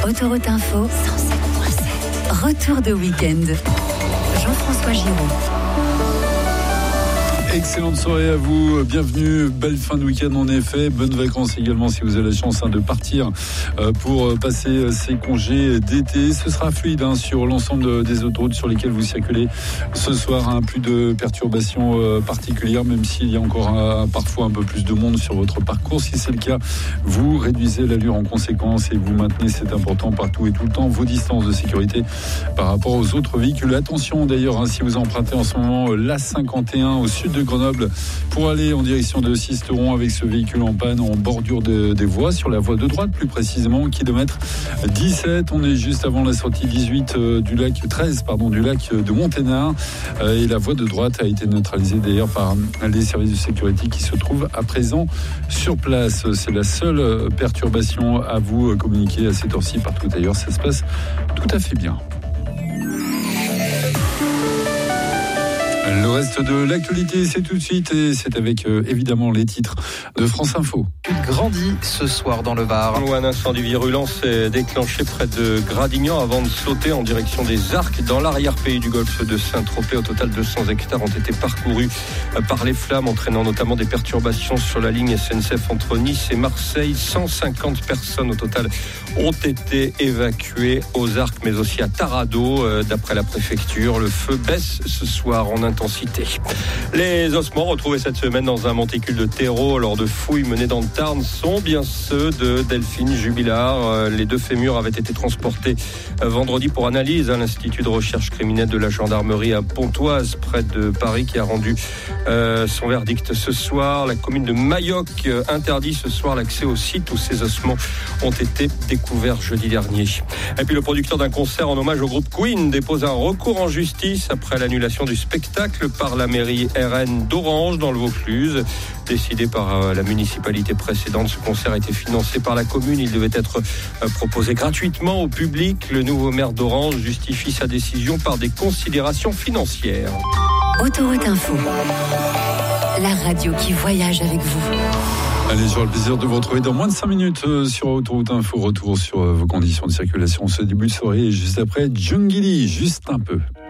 Autoroute Info 107.7. Retour de week-end. Jean-François Giraud. Excellente soirée à vous, bienvenue, belle fin de week-end en effet, bonnes vacances également si vous avez la chance de partir pour passer ces congés d'été. Ce sera fluide sur l'ensemble des autoroutes sur lesquelles vous circulez ce soir, plus de perturbations particulières, même s'il y a encore parfois un peu plus de monde sur votre parcours. Si c'est le cas, vous réduisez l'allure en conséquence et vous maintenez, c'est important, partout et tout le temps, vos distances de sécurité par rapport aux autres véhicules. Attention d'ailleurs, si vous empruntez en ce moment l'A51 au sud de Grenoble pour aller en direction de Sisteron avec ce véhicule en panne en bordure des voies, sur la voie de droite plus précisément, kilomètre 17. On est juste avant la sortie 18 du lac 13 du lac de Monténard et la voie de droite a été neutralisée d'ailleurs par les services de sécurité qui se trouvent à présent sur place. C'est la seule perturbation à vous communiquer à cette heure-ci. Partout ailleurs, ça se passe tout à fait bien. Le reste de l'actualité, c'est tout de suite et c'est avec évidemment les titres de France Info. Il grandit ce soir dans le Var. Un incendie virulent s'est déclenché près de Gradignan avant de sauter en direction des Arcs dans l'arrière-pays du golfe de Saint-Tropez. Au total, 200 hectares ont été parcourus par les flammes, entraînant notamment des perturbations sur la ligne SNCF entre Nice et Marseille. 150 personnes au total ont été évacuées aux Arcs, mais aussi à Taradot. D'après la préfecture, le feu baisse ce soir en intensité. Les ossements retrouvés cette semaine dans un monticule de terreau lors de fouilles menées dans le Tarn sont bien ceux de Delphine Jubilard. Les deux fémurs avaient été transportés vendredi pour analyse à l'Institut de recherche criminelle de la gendarmerie à Pontoise, près de Paris, qui a rendu son verdict ce soir. La commune de Mayoc interdit ce soir l'accès au site où ces ossements ont été découverts jeudi dernier. Et puis le producteur d'un concert en hommage au groupe Queen dépose un recours en justice après l'annulation du spectacle par la mairie RN d'Orange dans le Vaucluse. Décidé par la municipalité précédente, ce concert a été financé par la commune. Il devait être proposé gratuitement au public. Le nouveau maire d'Orange justifie sa décision par des considérations financières. Autoroute Info, la radio qui voyage avec vous. Allez, j'aurai le plaisir de vous retrouver dans moins de 5 minutes sur Autoroute Info. Retour sur vos conditions de circulation ce début de soirée et juste après, Jungili, juste un peu.